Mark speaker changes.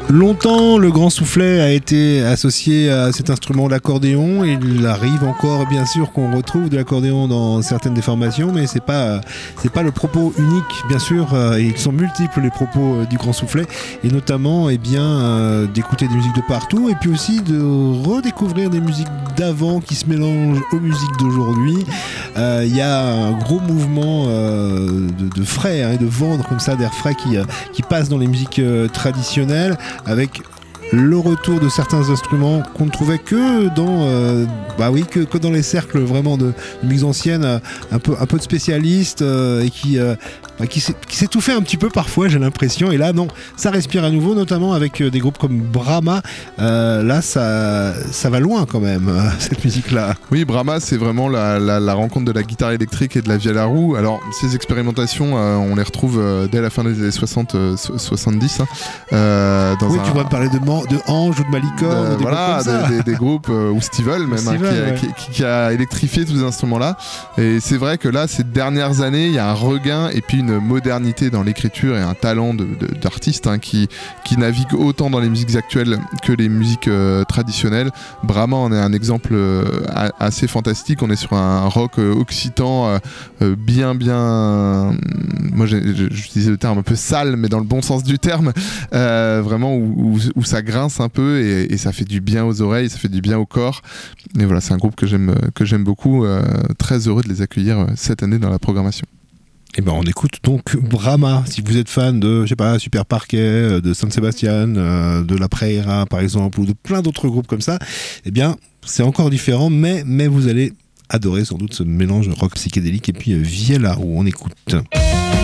Speaker 1: Longtemps, le grand soufflet a été associé à cet instrument, l'accordéon. Il arrive encore, bien sûr, qu'on retrouve de l'accordéon dans certaines des formations, mais c'est pas le propos unique, bien sûr. Ils sont multiples les propos du grand soufflet, et notamment, d'écouter des musiques de partout, et puis aussi de redécouvrir des musiques d'avant qui se mélangent aux musiques d'aujourd'hui. Il y a un gros mouvement de frais et de vendre comme ça, d'air frais qui passe dans les musiques traditionnelles, avec le retour de certains instruments qu'on ne trouvait que que dans les cercles vraiment de musiques anciennes, un peu de spécialistes, et qui s'étouffait un petit peu parfois, j'ai l'impression. Et là non, ça respire à nouveau, notamment avec des groupes comme Brahma. Là ça va loin quand même, cette musique là.
Speaker 2: Oui, Brahma, c'est vraiment la rencontre de la guitare électrique et de la vielle à roue. Alors ces expérimentations, on les retrouve dès la fin des années 60-70,
Speaker 1: tu vas me parler de Ange ou de Malicorne,
Speaker 2: des groupes ou Stivell même, qui a électrifié tous ces instruments là. Et c'est vrai que là, ces dernières années, il y a un regain et puis une modernité dans l'écriture et un talent d'artistes qui naviguent autant dans les musiques actuelles que les musiques traditionnelles. Brahma en est un exemple assez fantastique. On est sur un rock occitan bien moi j'utilisais le terme un peu sale, mais dans le bon sens du terme, vraiment où ça grince un peu et ça fait du bien aux oreilles, ça fait du bien au corps. Et voilà, c'est un groupe que j'aime beaucoup. Très heureux de les accueillir cette année dans la programmation.
Speaker 1: Et on écoute donc Brahma. Si vous êtes fan de, Super Parquet, de San Sebastian, de La Praira par exemple, ou de plein d'autres groupes comme ça, c'est encore différent, mais vous allez adorer sans doute ce mélange rock psychédélique et puis viella où on écoute.